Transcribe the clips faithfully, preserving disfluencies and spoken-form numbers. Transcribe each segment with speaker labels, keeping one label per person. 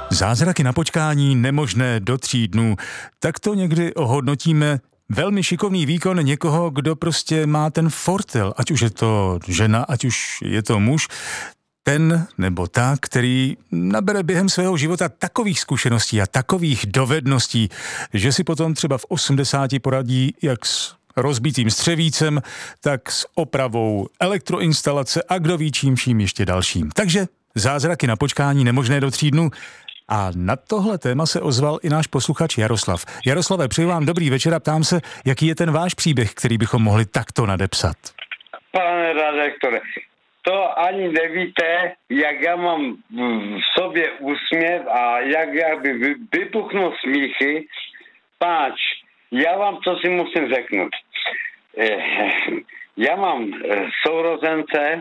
Speaker 1: Zázraky na počkání nemožné do tří dnů. Tak to někdy ohodnotíme velmi šikovný výkon někoho, kdo prostě má ten fortel, ať už je to žena, ať už je to muž, ten nebo ta, který nabere během svého života takových zkušeností a takových dovedností, že si potom třeba v osmdesáti poradí jak s rozbitým střevícem, tak s opravou elektroinstalace a kdo ví čím vším ještě dalším. Takže zázraky na počkání nemožné do tří dnů. A na tohle téma se ozval i náš posluchač Jaroslav. Jaroslave, přeji vám dobrý večer a ptám se, jaký je ten váš příběh, který bychom mohli takto nadepsat.
Speaker 2: Pane redaktore, to ani nevíte, jak já mám v sobě úsměv a jak já by vypuchnul smíchy. Páč, já vám co si musím řeknout. Já mám sourozence,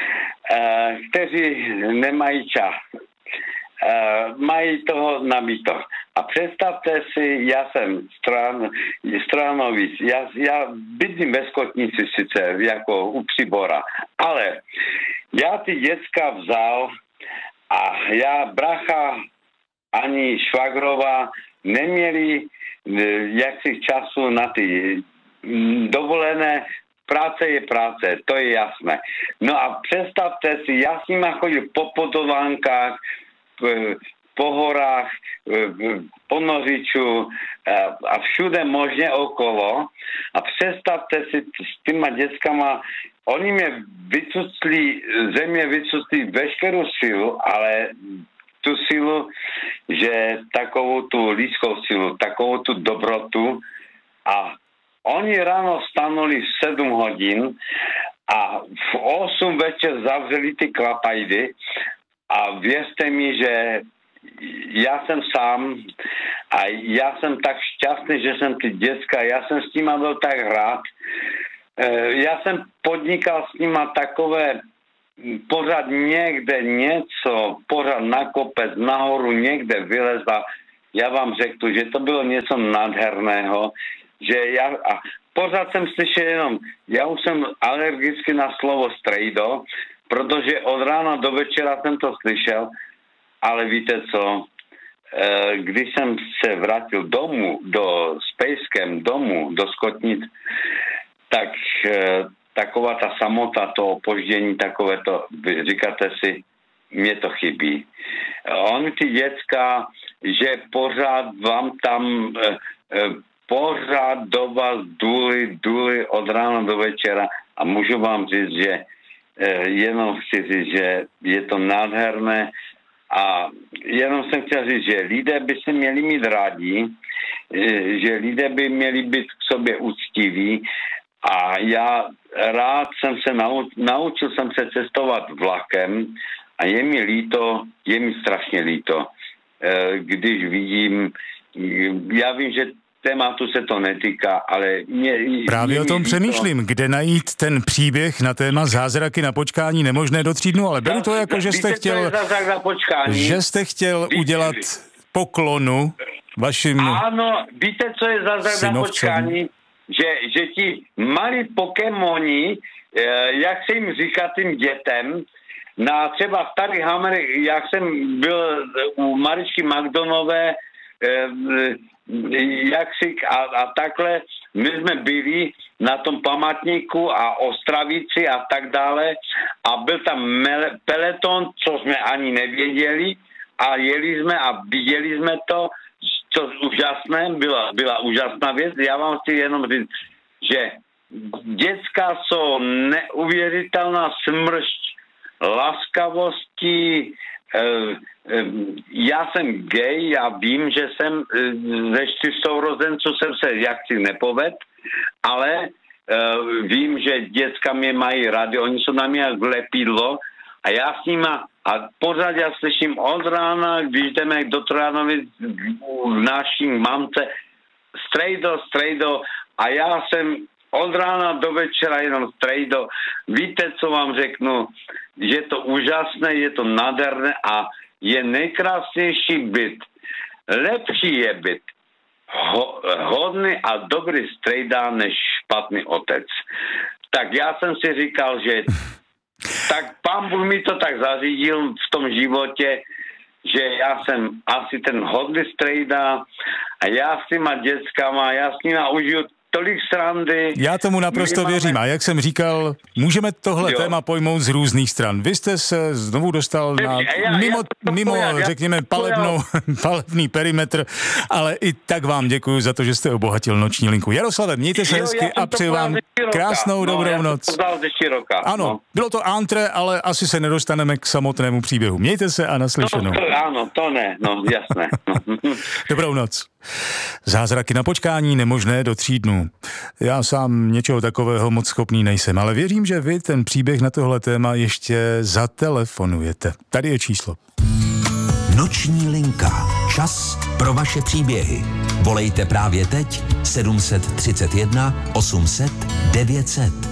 Speaker 2: kteří nemají čas. Uh, mají toho nabito. A představte si, já jsem stran, stranovic, já, já bydlím ve Skotnici sice, jako u Přibora, ale já ty děcka vzal a já, bracha, ani švagrova neměli jaksi času na ty dovolené. Práce je práce, to je jasné. No a představte si, já s nima chodil po podovánkách, po horách, po Nořiču a všude možně okolo. A představte si s těma dětskama, oni mě vycucli, země vycucli veškerou silu, ale tu silu, že takovou tu lidskou silu, takovou tu dobrotu. A oni ráno stanuli v sedm hodin a v osm večer zavřeli ty klapajdy. A věřte mi, že já jsem sám a já jsem tak šťastný, že jsem ty děcka, já jsem s nima byl tak rád. Já jsem podnikal s nima takové pořád někde něco, pořád na kopec, nahoru někde vylezla. Já vám řeknu, že to bylo něco nádherného, že já, a pořád jsem slyšel jenom, já už jsem alergicky na slovo strejdo, protože od rána do večera jsem to slyšel, ale víte co, když jsem se vrátil domů, do Spejskem domů, do Skotnic, tak taková ta samota, to opoždění, takové to, říkáte si, mě to chybí. On ty děcka, že pořád vám tam, pořád do vás důli, důli od rána do večera a můžu vám říct, že jenom chci říct, že je to nádherné a jenom jsem chtěl říct, že lidé by se měli mít rádi, že lidé by měli být k sobě úctiví a já rád jsem se naučil, naučil jsem se cestovat vlakem a je mi líto, je mi strašně líto, když vidím, já vím, že tématu se to netýká, ale mě...
Speaker 1: Právě mě, o tom přemýšlím, to... kde najít ten příběh na téma zázraky na počkání nemožné do tří dnů, ale beru to jako, že jste chtěl... Že jste chtěl víte, udělat poklonu vašim...
Speaker 2: Ano, víte, co je zázrak na počkání? Že, že ti malí pokémoni, jak se jim říká tím dětem, na třeba Starý Hammer, jak jsem byl u Maričky Magdonové, jak si a, a takhle, my jsme byli na tom památníku a Ostravici a tak dále a byl tam mele, peleton, co jsme ani nevěděli a jeli jsme a viděli jsme to, co úžasné, byla, byla úžasná věc. Já vám chci jenom říct, že dětská jsou neuvěřitelná smršť laskavosti. Já jsem gay, já vím, že jsem ze čtyř sourozenců jsem se jaksi nepovedl, ale vím, že děcka mě mají rádi, oni jsou na mě jak lepidlo a já s nima a pořád já slyším od rána, když jdeme do Trojanovic v naší mamce strejdo, strejdo a já jsem od rána do večera jenom strejdo. Víte, co vám řeknu? Je to úžasné, je to nádherné a je nejkrásnější byt. Lepší je byt ho, hodný a dobrý strejda než špatný otec. Tak já jsem si říkal, že tak pán Bůh mi to tak zařídil v tom životě, že já jsem asi ten hodný strejda a já s těma dětskama, já s nima užiju tolik srandy.
Speaker 1: Já tomu naprosto máme... věřím. A jak jsem říkal, můžeme tohle jo. téma pojmout z různých stran. Vy jste se znovu dostal na já, mimo, já mimo já, řekněme, já, palebnou, palebný perimetr, ale i tak vám děkuji za to, že jste obohatil noční linku. Jaroslave, mějte se jo, hezky a přeji vám krásnou
Speaker 2: no,
Speaker 1: dobrou noc. Ano,
Speaker 2: no.
Speaker 1: Bylo to antré, ale asi se nedostaneme k samotnému příběhu. Mějte se a naslyšenou.
Speaker 2: No, to, ano, to ne, no jasné.
Speaker 1: Dobrou noc. Zázraky na počkání nemožné do tří dnů. Já sám něčeho takového moc schopný nejsem, ale věřím, že vy ten příběh na tohle téma ještě zatelefonujete. Tady je číslo.
Speaker 3: Noční linka. Čas pro vaše příběhy. Volejte právě teď sedm set třicet jedna osm set devět set.